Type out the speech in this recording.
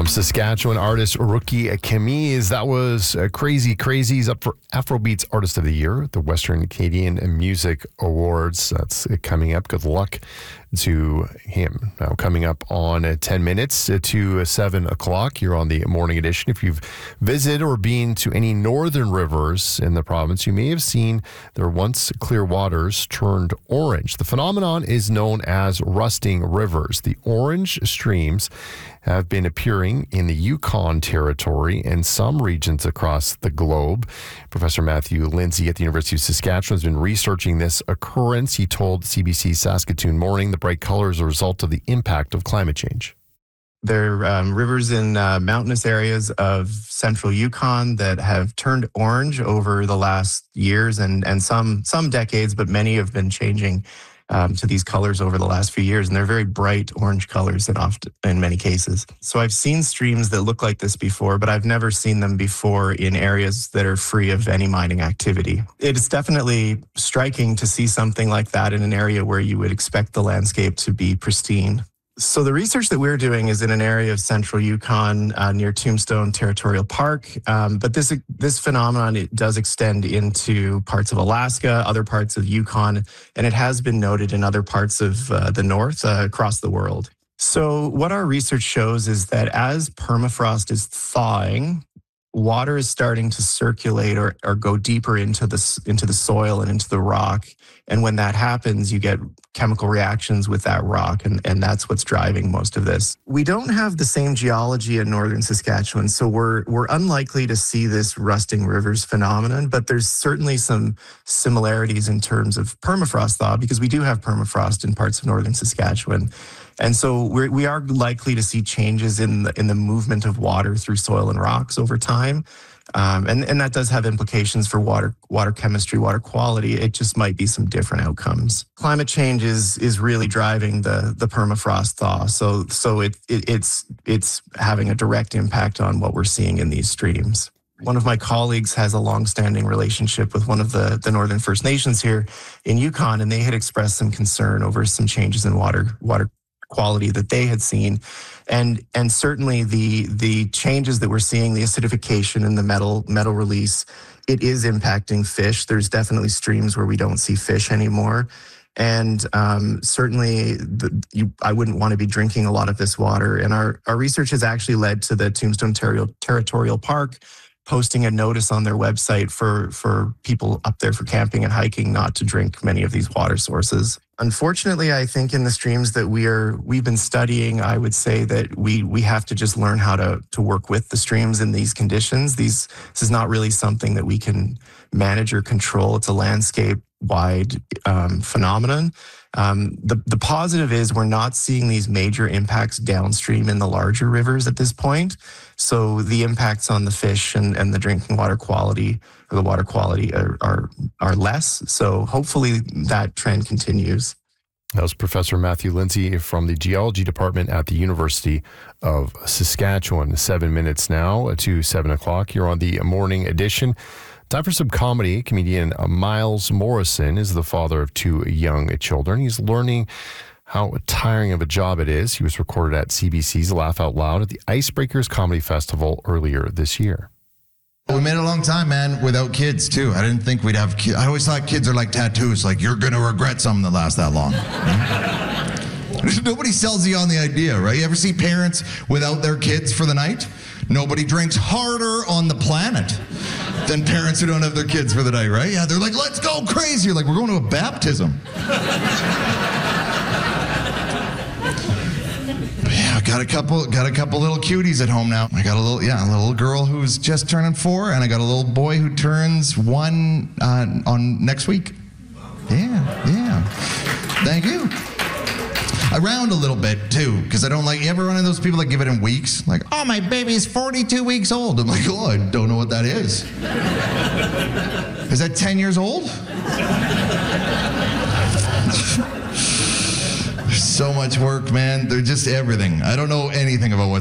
From Saskatchewan artist Rookie Camille, that was Crazy Crazy's up for Afrobeats Artist of the Year at the Western Canadian Music Awards. That's coming up. Good luck to him. Now coming up on 10 minutes to 7 o'clock, you're on the morning edition. If you've visited or been to any northern rivers in the province, you may have seen their once clear waters turned orange. The phenomenon is known as rusting rivers. The orange streams have been appearing in the Yukon Territory and some regions across the globe. Professor Matthew Lindsay at the University of Saskatchewan has been researching this occurrence. He told CBC Saskatoon Morning the bright colors are a result of the impact of climate change. There are rivers in mountainous areas of central Yukon that have turned orange over the last years and some decades, but many have been changing to these colors over the last few years, and they're very bright orange colors in many cases. So I've seen streams that look like this before, but I've never seen them before in areas that are free of any mining activity. It's definitely striking to see something like that in an area where you would expect the landscape to be pristine. So the research that we're doing is in an area of central Yukon near Tombstone Territorial Park, but this phenomenon, it does extend into parts of Alaska, other parts of Yukon, and it has been noted in other parts of the north across the world. So what our research shows is that as permafrost is thawing, water is starting to circulate or go deeper into the soil and into the rock. And when that happens, you get chemical reactions with that rock, and that's what's driving most of this. We don't have the same geology in northern Saskatchewan, so we're unlikely to see this rusting rivers phenomenon, but there's certainly some similarities in terms of permafrost thaw, because we do have permafrost in parts of northern Saskatchewan. And so we are likely to see changes in the movement of water through soil and rocks over time. And that does have implications for water chemistry, water quality. It just might be some different outcomes. Climate change is really driving the permafrost thaw. So it's having a direct impact on what we're seeing in these streams. One of my colleagues has a long-standing relationship with one of the Northern First Nations here in Yukon, and they had expressed some concern over some changes in water quality that they had seen. And certainly the changes that we're seeing, the acidification and the metal release, it is impacting fish. There's definitely streams where we don't see fish anymore. And certainly I wouldn't want to be drinking a lot of this water. And our research has actually led to the Tombstone Territorial Park posting a notice on their website for people up there for camping and hiking not to drink many of these water sources. Unfortunately, I think in the streams that we've been studying, I would say that we have to just learn how to work with the streams in these conditions. This is not really something that we can manage or control. It's a landscape-wide phenomenon. The positive is we're not seeing these major impacts downstream in the larger rivers at this point. So the impacts on the fish and the drinking water quality or the water quality are less. So hopefully that trend continues. That was Professor Matthew Lindsay from the Geology Department at the University of Saskatchewan. 7 minutes now to 7 o'clock. You're on the morning edition. Time for some comedy. Comedian Miles Morrison is the father of two young children. He's learning how tiring of a job it is. He was recorded at CBC's Laugh Out Loud at the Icebreakers Comedy Festival earlier this year. We made a long time, man, without kids, too. I didn't think we'd have kids. I always thought kids are like tattoos, like you're going to regret something that lasts that long. Nobody sells you on the idea, right? You ever see parents without their kids for the night? Nobody drinks harder on the planet than parents who don't have their kids for the night, right? Yeah, they're like, let's go crazy. You're like, we're going to a baptism. Yeah, I got a couple little cuties at home now. I got a little girl who's just turning 4, and I got a little boy who turns 1 on next week. Yeah. Thank you. I round a little bit, too, because I don't like, you ever run into those people that give it in weeks? Like, oh, my baby's 42 weeks old. I'm like, oh, I don't know what that is. Is that 10 years old? There's so much work, man. They're just everything. I don't know anything about what